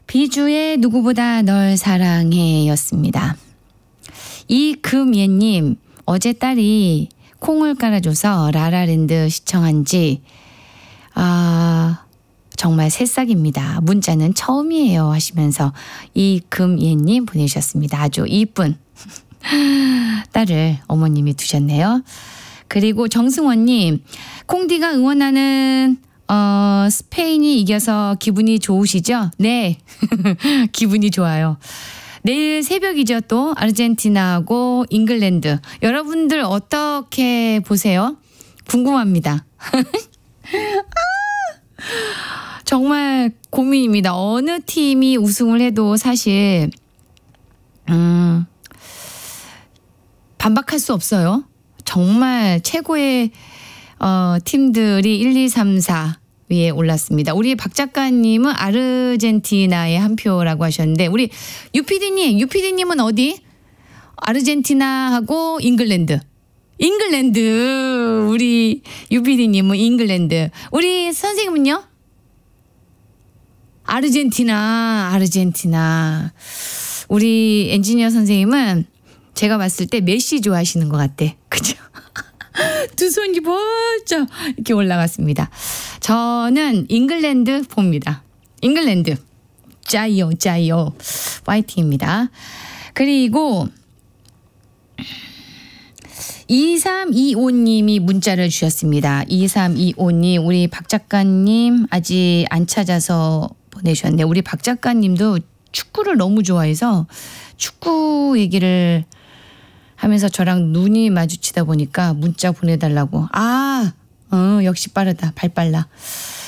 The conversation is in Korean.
비주의 누구보다 널 사랑해 였습니다. 이금예님, 어제 딸이 콩을 깔아줘서 라라랜드 시청한 지 정말 새싹입니다. 문자는 처음이에요 하시면서 이금예님 보내주셨습니다. 아주 이쁜 딸을 어머님이 두셨네요. 그리고 정승원님, 콩디가 응원하는 스페인이 이겨서 기분이 좋으시죠? 네. 기분이 좋아요. 내일 새벽이죠. 또 아르헨티나하고 잉글랜드. 여러분들 어떻게 보세요? 궁금합니다. 정말 고민입니다. 어느 팀이 우승을 해도 사실 반박할 수 없어요. 정말 최고의 팀들이 1, 2, 3, 4 위에 올랐습니다. 우리 박 작가님은 아르헨티나에 한 표라고 하셨는데 우리 유피디님은 어디? 아르헨티나하고 잉글랜드. 우리 유피디님은 잉글랜드. 우리 선생님은요? 아르헨티나. 우리 엔지니어 선생님은 제가 봤을 때 메시 좋아하시는 것 같아. 그죠? 두 손이 벌쩍 이렇게 올라갔습니다. 저는 잉글랜드 봅니다. 잉글랜드. 짜요. 파이팅입니다. 그리고 2325님이 문자를 주셨습니다. 2325님, 우리 박 작가님 아직 안 찾아서 보내주셨는데 우리 박 작가님도 축구를 너무 좋아해서 축구 얘기를 하면서 저랑 눈이 마주치다 보니까 문자 보내달라고. 역시 빠르다. 발 빨라.